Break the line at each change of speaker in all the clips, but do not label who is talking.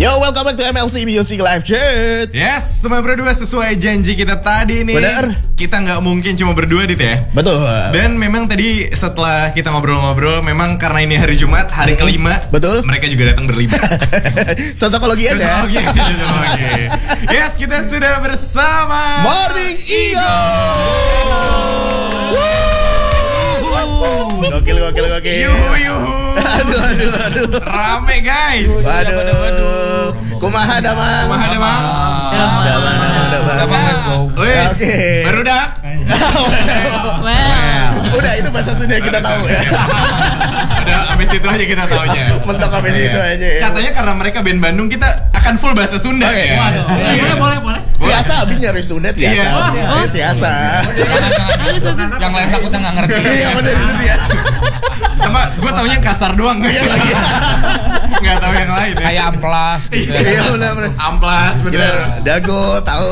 Yo, welcome back to MLC Music Live Chat.
Yes, teman berdua, sesuai janji kita tadi nih.
Bener.
Kita nggak mungkin cuma berdua, Dit ya.
Betul.
Dan memang tadi setelah kita ngobrol-ngobrol, memang karena ini hari Jumat, hari kelima.
Betul.
Mereka juga datang berlima.
Cocokologi aja.
Cocokologi. Yes, kita sudah bersama
Morning Ego. Gokil.
Yuhu.
Aduh.
Rame guys.
Waduh. Kumaha damang. Damang.
Let's go.
Oke.
Baru dak.
Udah, itu bahasa Sunda kita tahu ya.
Udah sampai situ aja kita taunya.
Mentok sampai situ aja ya.
Katanya karena mereka band Bandung, kita akan full bahasa Sunda ya.
Boleh.
Biasa abis nyari Sunda biasa. Biasa.
Yang lain takutnya nggak ngerti.
Iya benar itu dia.
Sama gue taunya kasar doang.
Iya lagi.
Nggak tahu yang lain ya.
Kayak amplas gitu.
Iya benar.
Amplas bener.
Dago tahu.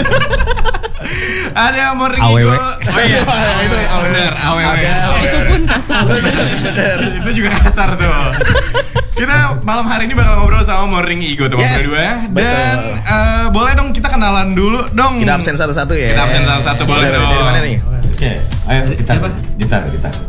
Ada Morning
AWW.
Ego. Oh iya,
itu
bener, AWW.
Itu pun kasar. Bener.
Itu juga kasar tuh. Kita malam hari ini bakal ngobrol sama Morning Ego teman berdua. Dan boleh dong kita kenalan dulu dong.
Kita absen satu-satu ya.
Kita absen satu-satu boleh dong.
Dari mana nih?
Oke, ayo gitar.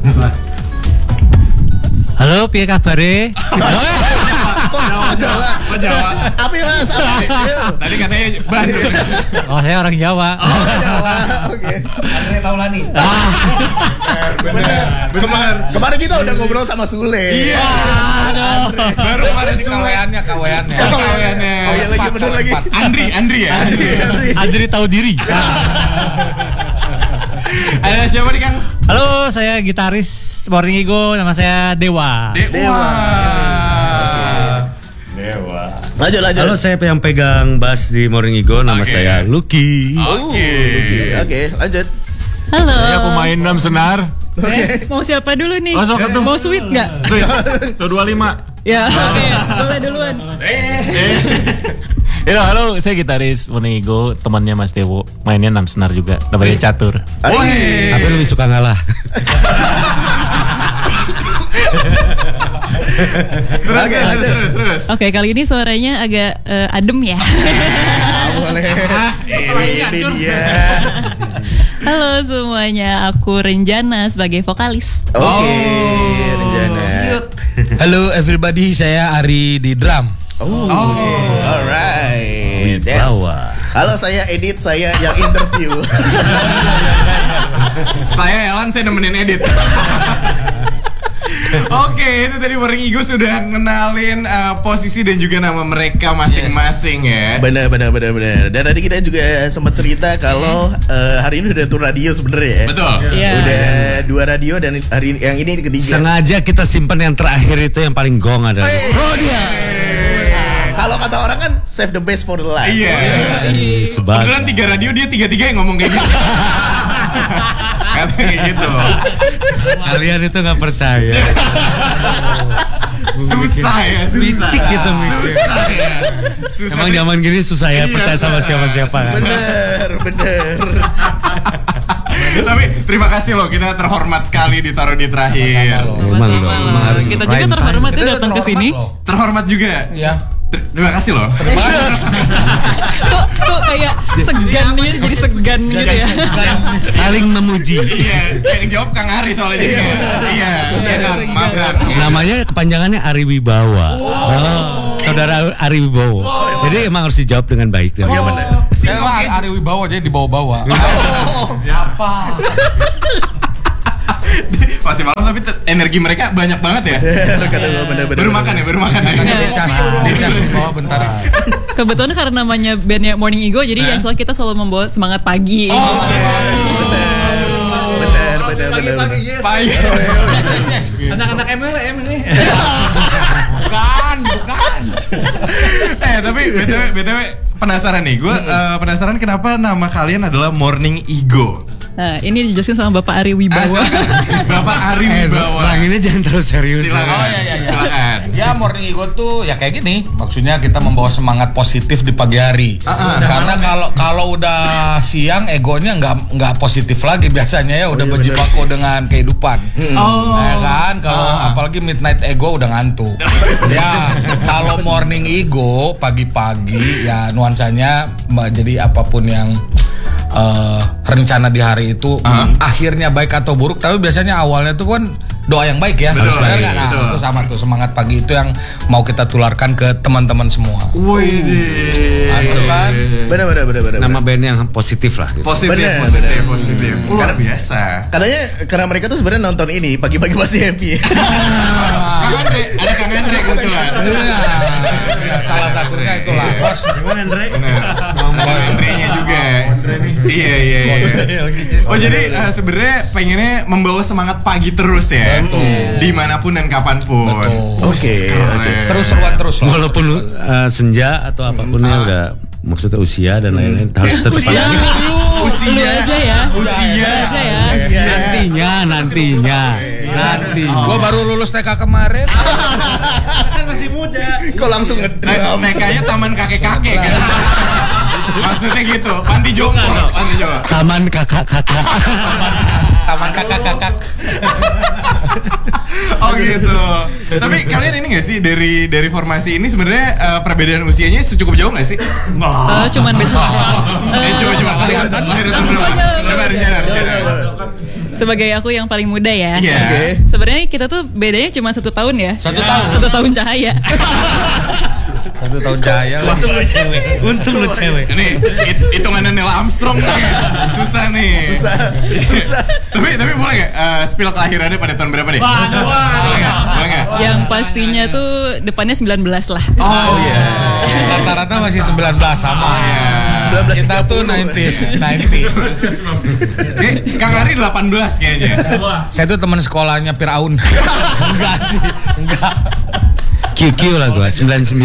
Halo, piye kabare?
Kok Jawa? Apa mas?
Tadi katanya Bandung.
Oh, saya orang Jawa.
Oh Jawa, oke.
Andre Taulani.
Bener. Kemarin kita udah ngobrol sama Sule.
Iya. Baru kemarin di
Kaweannya.
Oh iya lagi bener lagi.
Andri ya.
Andri tahu diri.
Ada siapa nih Kang?
Halo, saya gitaris Morning Ego, nama saya Dewa.
Dewa.
Lanjut.
Halo, saya yang pegang bass di Morning Ego, nama
Oke.
saya Lucky.
Oke, lanjut.
Halo.
Saya pemain drum senar.
Mau siapa dulu nih?
Oh, sok atuh.
Mau sweet nggak?
Tuh 25.
Ya, oke. Boleh duluan.
Halo, saya gitaris Morning Ego, temannya Mas Dewo. Mainnya 6 senar juga, namanya Catur.
Tapi lebih suka ngalah.
Terus.
Oke, kali ini suaranya agak adem ya.
Boleh. Ini dia.
Halo semuanya, aku Renjana sebagai vokalis.
Oke, Renjana.
Halo everybody, saya Ari di drum.
Alright. Yes.
Wibawa.
Halo, saya Edit, saya yang interview.
Saya Elan, saya nemenin edit. Oke, itu tadi Morning Ego sudah ngenalin posisi dan juga nama mereka masing-masing ya.
Bener. Dan tadi kita juga sempat cerita kalau hari ini udah tur radio sebenarnya ya.
Betul.
Iya.
Udah 2 radio dan hari yang ini ketiga.
Sengaja kita simpan yang terakhir itu yang paling gong adalah.
Oh dia. Kalau kata orang kan save the best for the last.
Iya. Kebetulan 3 radio dia 3-3 yang ngomong kayak gitu. Katanya kayak gitu.
Kalian itu nggak percaya.
Susah ya.
Licik gitu mikir.
Susah.
Emang zaman gini susah ya
Iya,
percaya sama siapa-siapa.
Bener.
Tapi terima kasih loh, kita terhormat sekali ditaruh di terakhir.
Emang dong, emang harus
Kita juga
prime time.
terhormat ya datang ke sini.
Terhormat juga.
Iya.
Terima kasih loh.
Kok kayak segan gitu, jadi segan gitu ya.
Saling memuji.
Iya, yang jawab Kang Ari soalnya. Iya, Kang, maaf Kang.
Namanya kepanjangannya Ari Wibawa. Saudara Ari Wibowo. Jadi emang harus dijawab dengan baik.
Iya bener.
Saya mah Ari Wibawa jadi dibawa-bawa. Apa?
Masih malam tapi energi mereka banyak banget ya.
Bener.
Baru makan ya.
Dicas di bawah bentar.
Kebetulan karena namanya bandnya Morning Ego, jadi ya soalnya kita selalu membawa semangat pagi.
Bener.
Payah.
Yes.
Anak-anak MLM ini.
Bukan.
Tapi BTW penasaran nih. Gue penasaran kenapa nama kalian adalah Morning Ego.
Nah, ini dijelasin sama Bapak Ari Wibawa.
Bapak Ari Wibawa.
Bang ini jangan terlalu serius.
Silakan.
Oh iya.
Silakan.
Ya Morning Ego tuh ya kayak gini. Maksudnya kita membawa semangat positif di pagi hari. Karena kalau udah siang egonya nggak positif lagi biasanya ya udah berjibaku dengan kehidupan. Ya kan kalau apalagi midnight ego udah ngantuk. Ya kalau morning Ego pagi-pagi ya nuansanya jadi apapun yang rencana di hari itu akhirnya baik atau buruk, tapi biasanya awalnya tuh kan doa yang baik ya.
Betul,
Benar nggak? Nah,
betul.
itu sama tuh semangat pagi itu yang mau kita tularkan ke teman-teman semua.
Wih
Mantap kan?
Benar.
Nama band yang positif lah gitu.
Positif. Luar biasa.
Katanya karena mereka tuh sebenarnya nonton ini pagi-pagi pasti happy.
Kang Andre, ada Kang Andre kebetulan.
Ya, salah satunya itulah bos.
Gimana Andre?
Bang Andre-nya juga. Iya. Oh jadi sebenarnya pengennya membawa semangat pagi terus ya.
Betul.
Dimanapun dan kapanpun.
Betul.
Oke.
Seru-seruan terus lah.
Walaupun senja atau apapun ya udah maksudnya usia dan lain-lain harus tetap
Usia.
Lu aja ya.
nantinya.
Gua baru lulus TK kemarin.
Kan masih muda.
Kok langsung ngedram?
TK-nya taman kakek-kakek kan. Maksudnya gitu, panti jompo.
Taman kakak-kakak.
Taman kakak-kakak.
Oh gitu. Tapi kalian ini nggak sih dari formasi ini sebenarnya perbedaan usianya cukup jauh nggak sih?
Cuman besok.
Coba kalian lahir tahun berapa? Coba rencana.
Sebagai aku yang paling muda ya.
Iya.
Sebenarnya kita tuh bedanya cuma 1 tahun ya.
1 tahun.
1 tahun cahaya.
1 tahun cahaya lah.
Untung lu cewek.
Ini hitungannya Neil Armstrong nih. Susah nih.
Susah.
Tapi boleh nggak spill kelahirannya pada tahun berapa nih? Boleh nggak?
Yang pastinya tuh depannya 19 lah.
Oh iya.
Rata-rata masih 19 sama.
19.30.
Kita tuh 90s.
Kang Ari 18 kayaknya.
Saya tuh teman sekolahnya Firaun. Enggak sih, enggak.
QQ lah gua 99.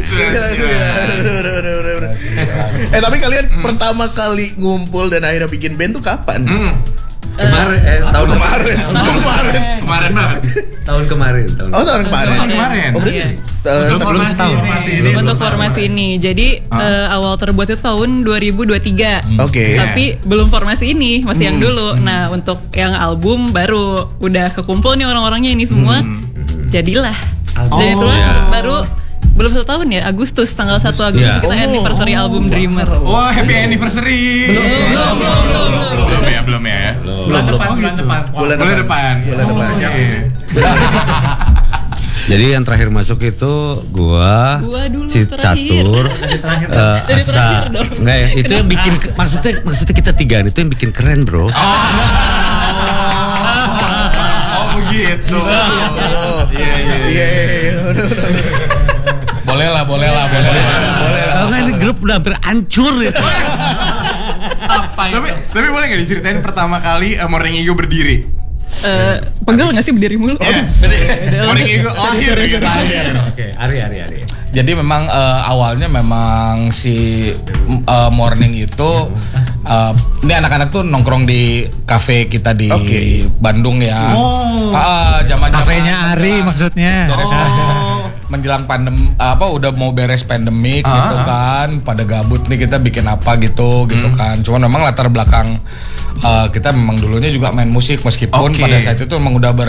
Tapi kalian pertama kali ngumpul dan akhirnya bikin band tuh kapan?
Tahun
Kemarin.
Kemarin banget.
Tahun kemarin.
Oh, tahun kemarin.
Oh,
berarti
Belum setahun.
Untuk formasi ini. Jadi awal terbuat itu tahun 2023.
Oke.
Tapi belum formasi ini, masih yang dulu. Nah, untuk yang album baru udah kekumpul nih orang-orangnya ini semua. Jadilah. Dan itulah baru belum 1 tahun ya, Agustus, tanggal 1 Agustus kita anniversary album Dreamer.
Wah, happy anniversary. Belum ya.
Bulan depan.
Bulan depan. Oke.
Jadi yang terakhir masuk itu gua
dulu
Catur, Asa. Enggak ya, itu yang bikin maksudnya kita 3 itu yang bikin keren, Bro.
Oh begitu.
Iya.
Boleh lah.
Kalau nggak ini grup udah hampir hancur itu.
Tapi boleh nggak diceritain pertama kali Morning Ego berdiri?
Pegel nggak sih berdiri mulu?
Morning Ego lahir gitu.
Oke, Ari.
Jadi memang awalnya memang si Morning itu ini anak-anak tuh nongkrong di kafe kita di Bandung ya. Zaman
Kafenya Ari maksudnya.
beres menjelang pandemi udah mau beres pandemik gitu kan, pada gabut nih kita bikin apa gitu kan. Cuman memang latar belakang kita memang dulunya juga main musik meskipun pada saat itu memang udah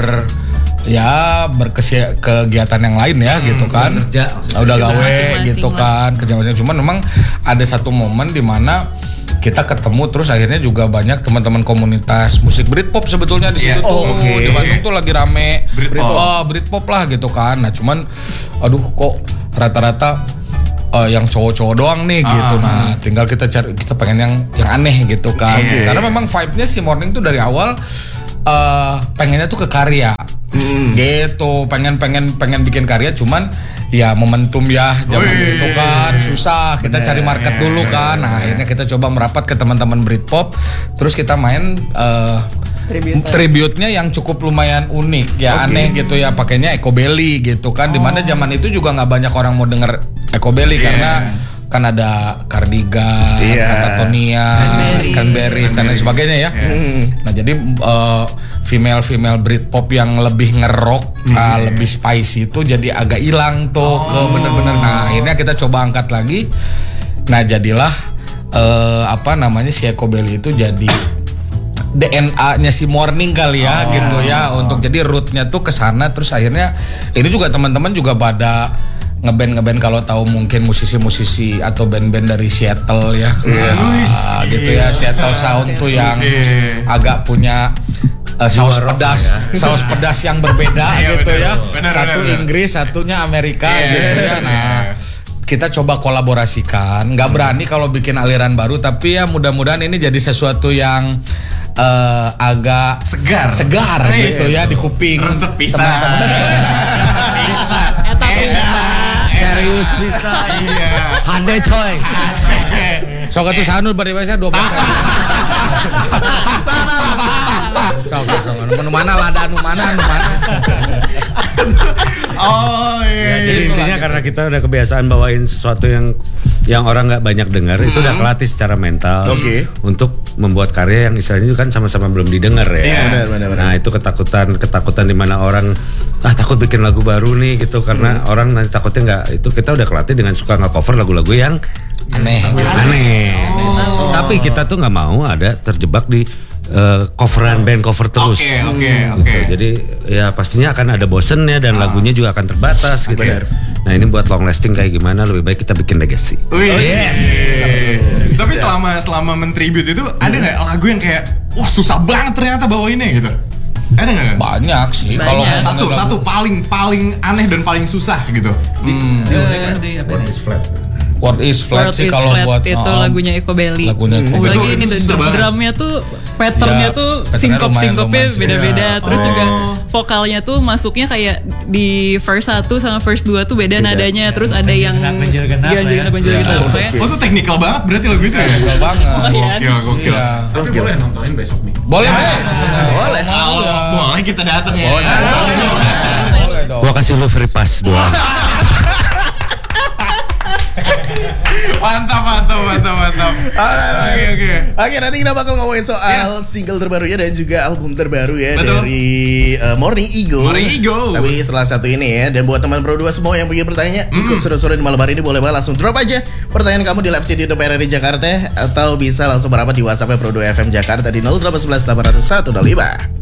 kegiatan yang lain ya gitu kan. Udah gawe gitu kan, kerja. Cuman memang ada satu momen di mana kita ketemu terus akhirnya juga banyak teman-teman komunitas musik Britpop sebetulnya di situ tuh. Di Bandung tuh lagi rame Britpop lah gitu kan. Nah cuman aduh kok rata-rata yang cowok-cowok doang nih gitu. Nah tinggal kita pengen yang aneh gitu kan. Karena memang vibe-nya si Morning tuh dari awal pengennya tuh ke karya gitu, pengen bikin karya, cuman ya momentum ya zaman itu kan susah, kita cari market dulu kan. Nah akhirnya kita coba merapat ke teman-teman Britpop, terus kita main tribute-nya yang cukup lumayan unik ya, aneh gitu ya, pakainya Ecobelly gitu kan. Dimana zaman itu juga nggak banyak orang mau denger Ecobelly karena kan ada Cardigan, Katatonia, Cranberries dan lain sebagainya ya. Nah jadi female Britpop yang lebih ngerok, lebih spicy itu jadi agak hilang tuh ke bener-bener. Nah akhirnya kita coba angkat lagi. Nah jadilah si Ecobelly itu jadi DNA-nya si Morning kali ya gitu ya, untuk jadi root-nya tuh ke sana. Terus akhirnya ini juga teman-teman juga pada ngeband kalau tahu mungkin musisi-musisi atau band-band dari Seattle ya. Gitu ya, Seattle Sound tuh yang agak punya saus pedas, saus pedas yang berbeda gitu ya. Satu Inggris, satunya Amerika gitu ya. Nah, kita coba kolaborasikan. Nggak berani kalau bikin aliran baru, tapi ya mudah-mudahan ini jadi sesuatu yang agak segar gitu ya di kuping.
Resep pisang.
Serius bisa.
Iya.
Hande coy.
Sok atuh sanul bari bae 12. Sok nu mana lada nu mana.
Oh iya.
Jadi intinya karena kita udah kebiasaan bawain sesuatu yang orang nggak banyak dengar, itu udah kelatih secara mental untuk membuat karya yang istilahnya itu kan sama-sama belum didengar ya.
Iya, benar.
Nah itu ketakutan di mana orang takut bikin lagu baru nih gitu karena orang nanti takutnya nggak, itu kita udah kelatih dengan suka nge-cover lagu-lagu yang aneh. Tapi kita tuh nggak mau ada terjebak di coveran band cover terus. Gitu. Jadi ya pastinya akan ada bosennya dan lagunya juga akan terbatas gitu. Nah ini buat long lasting kayak gimana, lebih baik kita bikin legacy.
Tapi selama men-tribute itu ada nggak lagu yang kayak wah susah banget ternyata bawainnya gitu? Ada nggak?
Banyak sih. Kalau
satu paling aneh dan paling susah gitu.
What is Flat sih kalau buat
itu lagunya Eko Belly.
Lagunya Eko Belly.
Lagi ini tuh drumnya tuh patternnya tuh sinkopnya beda-beda. Terus juga vokalnya tuh masuknya kayak di verse 1 sama verse 2 tuh beda nadanya. Terus ada yang ganjil-genap gitu.
Oh tuh teknikal banget berarti lagu itu ya?
Teknikal banget.
Gokil.
Tapi boleh nontonin besok nih.
Boleh.
Boleh kita datang ya.
Boleh dong.
Gua kasih lu free pass doang.
Mantap.
Oke, nanti kita bakal ngomongin soal single terbarunya dan juga album terbaru ya.
Betul.
Dari Morning Ego. Tapi setelah satu ini ya. Dan buat teman Pro 2 semua yang punya pertanyaan, ikut seru-seru di malam hari ini boleh langsung drop aja pertanyaan kamu di live chat YouTube RRI Jakarta, atau bisa langsung merapat di WhatsApp Pro 2 FM Jakarta di 0811 801 25.